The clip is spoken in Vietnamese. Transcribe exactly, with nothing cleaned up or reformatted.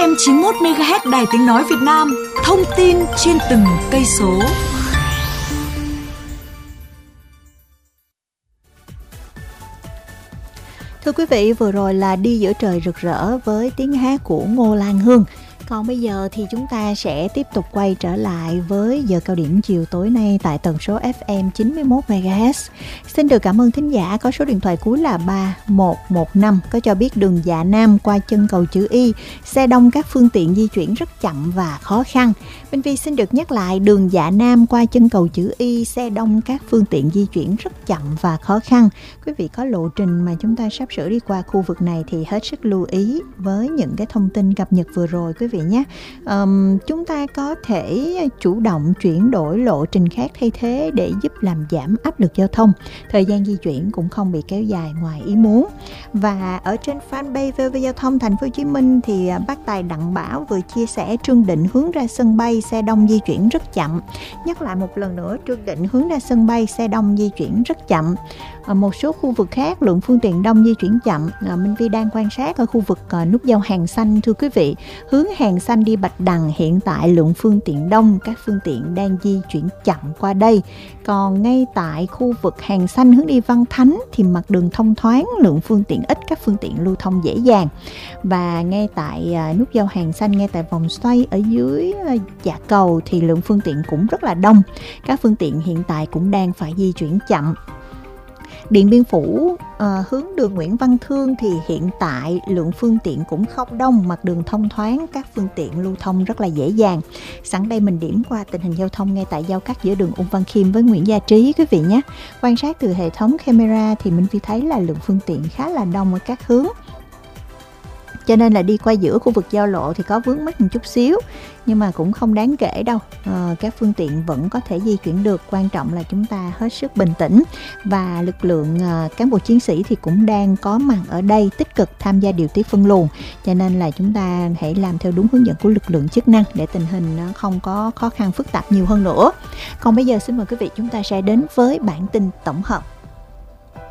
em chín mươi mốt mê ga héc Đài Tiếng Nói Việt Nam. Thông tin trên từng cây số. Thưa quý vị, vừa rồi là Đi Giữa Trời Rực Rỡ với tiếng hát của Ngô Lan Hương. Còn bây giờ thì chúng ta sẽ tiếp tục quay trở lại với giờ cao điểm chiều tối nay tại tần số ép em chín mươi mốt mê ga héc. Xin được cảm ơn thính giả có số điện thoại cuối là ba một một năm có cho biết đường Dạ Nam qua chân cầu chữ Y, xe đông các phương tiện di chuyển rất chậm và khó khăn. Minh Phi xin được nhắc lại đường Dạ Nam qua chân cầu chữ Y, xe đông các phương tiện di chuyển rất chậm và khó khăn. Quý vị có lộ trình mà chúng ta sắp sửa đi qua khu vực này thì hết sức lưu ý với những cái thông tin cập nhật vừa rồi quý vị nhé. Um, chúng ta có thể chủ động chuyển đổi lộ trình khác thay thế để giúp làm giảm áp lực giao thông. Thời gian di chuyển cũng không bị kéo dài ngoài ý muốn. Và ở trên fanpage vê o vê Giao thông Thành phố Hồ Chí Minh thì bác Tài Đặng Bảo vừa chia sẻ Trương Định hướng ra sân bay xe đông di chuyển rất chậm. Nhắc lại một lần nữa, Trương Định hướng ra sân bay xe đông di chuyển rất chậm. Ở một số khu vực khác lượng phương tiện đông di chuyển chậm. À, Minh Vi đang quan sát ở khu vực à, nút giao Hàng Xanh thưa quý vị. Hướng Hàng Xanh đi Bạch Đằng hiện tại lượng phương tiện đông, các phương tiện đang di chuyển chậm qua đây. Còn ngay tại khu vực Hàng Xanh hướng đi Văn Thánh thì mặt đường thông thoáng, lượng phương tiện ít, các phương tiện lưu thông dễ dàng. Và ngay tại à, nút giao Hàng Xanh, ngay tại vòng xoay ở dưới à, Dạ Cầu thì lượng phương tiện cũng rất là đông. Các phương tiện hiện tại cũng đang phải di chuyển chậm. Điện Biên Phủ à, hướng đường Nguyễn Văn Thương thì hiện tại lượng phương tiện cũng không đông, mặt đường thông thoáng, các phương tiện lưu thông rất là dễ dàng. Sẵn đây mình điểm qua tình hình giao thông ngay tại giao cắt giữa đường Ung Văn Khiêm với Nguyễn Gia Trí quý vị nhé. Quan sát từ hệ thống camera thì mình chỉ thấy là lượng phương tiện khá là đông ở các hướng. Cho nên là đi qua giữa khu vực giao lộ thì có vướng mắc một chút xíu, nhưng mà cũng không đáng kể đâu. À, các phương tiện vẫn có thể di chuyển được. Quan trọng là chúng ta hết sức bình tĩnh. Và lực lượng à, cán bộ chiến sĩ thì cũng đang có mặt ở đây tích cực tham gia điều tiết phân luồng. Cho nên là chúng ta hãy làm theo đúng hướng dẫn của lực lượng chức năng để tình hình nó không có khó khăn phức tạp nhiều hơn nữa. Còn bây giờ xin mời quý vị chúng ta sẽ đến với bản tin tổng hợp.